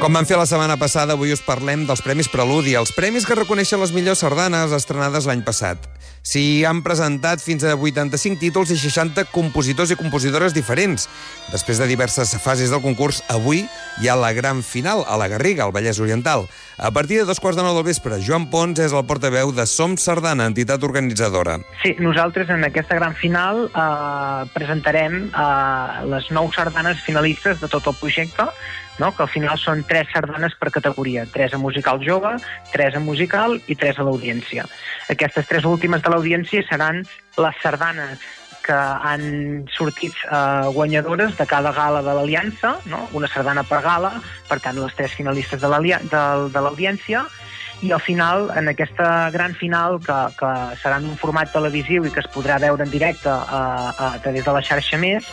Com vam fer la setmana passada, avui us parlem dels Premis Preludi, els premis que reconeixen les millors sardanes estrenades l'any passat. S'hi han presentat fins a 85 títols i 60 compositors i compositores diferents. Després de diverses fases del concurs, avui hi ha la gran final a la Garriga, al Vallès Oriental. A partir de 2:15 del vespre, Joan Pons és el portaveu de Som Sardana, entitat organitzadora. Sí, nosaltres en aquesta gran final presentarem les 9 sardanes finalistes de tot el projecte, no? Que al final són 3 sardanes per categoria, 3 a musical jove, 3 a musical i 3 a l'audiència. Aquestes 3 últimes de l'audiència seran les sardanes que han sortit guanyadores de cada gala de l'Aliança, no? Una sardana per gala, per tant les 3 finalistes de l'audiència, i al final, en aquesta gran final, que serà en un format televisiu i que es podrà veure en directe a través de la xarxa Més,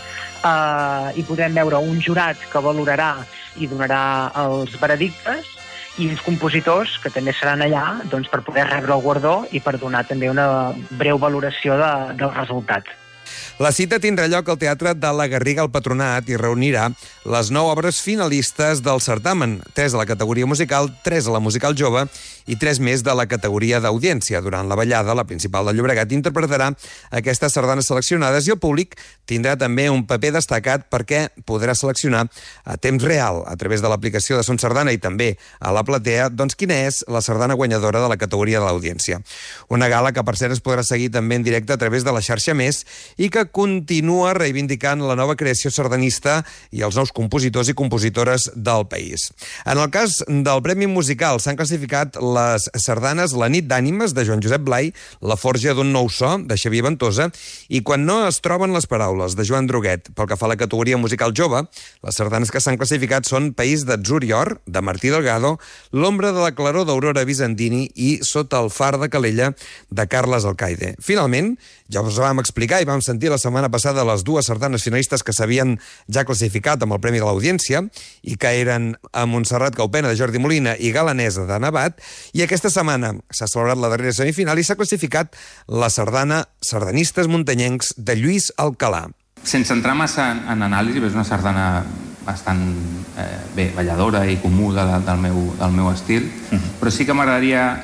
hi podrem veure un jurat que valorarà i donarà els veredictes i uns compositors que també seran allà doncs, per poder rebre el guardó i per donar també una breu valoració del resultat. La cita tindrà lloc al Teatre de la Garriga al Patronat i reunirà les 9 obres finalistes del certamen, 3 a la categoria musical, 3 a la musical jove i 3 més de la categoria d'audiència. Durant la ballada, la principal de Llobregat interpretarà aquestes sardanes seleccionades i el públic tindrà també un paper destacat perquè podrà seleccionar a temps real, a través de l'aplicació de Son Sardana i també a la platea, doncs quina és la sardana guanyadora de la categoria de l'audiència. Una gala que, per cert, es podrà seguir també en directe a través de la xarxa Més i que continua reivindicant la nova creació sardanista i els nous compositors i compositores del país. En el cas del Premi Musical s'han classificat les sardanes La nit d'ànimes, de Joan Josep Blai, La forja d'un nou so, de Xavier Ventosa, i Quan no es troben les paraules, de Joan Droguet. Pel que fa a la categoria musical jove, les sardanes que s'han classificat són País d'Atzur i Or, de Martí Delgado, L'ombra de la claror d'Aurora Bizantini i Sota el far de Calella, de Carles Alcaide. Finalment, ja us vam explicar i vam sentir la setmana passada les 2 sardanes finalistes que s'havien ja classificat amb el Premi de l'Audiència i que eren a Montserrat Caupena, de Jordi Molina, i Galanesa, de Navat, i aquesta setmana s'ha celebrat la darrera semifinal i s'ha classificat la sardana Sardanistes muntanyencs de Lluís Alcalà. Sense entrar massa en anàlisi, és una sardana bastant bé, balladora i comuna del meu estil, però sí que m'agradaria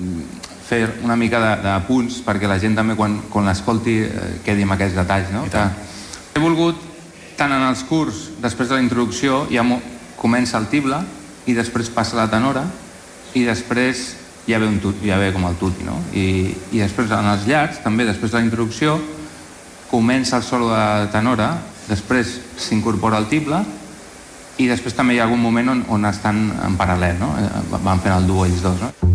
fer una mica d'apunts perquè la gent també quan l'escolti quedi amb aquests detalls, no? He volgut, tant en els curs, després de la introducció, ja comença el tible i després passa la tenora i després ja ve com el tutti, no? I després en els llargs, també després de la introducció, comença el solo de tenora, després s'incorpora el tible i després també hi ha algun moment on estan en paral·lel, no? Van fent el duo ells dos, no?